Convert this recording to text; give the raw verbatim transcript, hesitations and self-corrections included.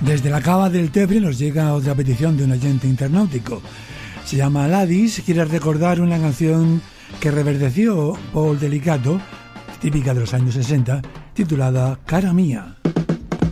Desde la cava del Tebre nos llega otra petición de un oyente internautico. Se llama Ladis, quiere recordar una canción que reverdeció Paul Delicato, típica de los años sesenta, titulada Cara Mía.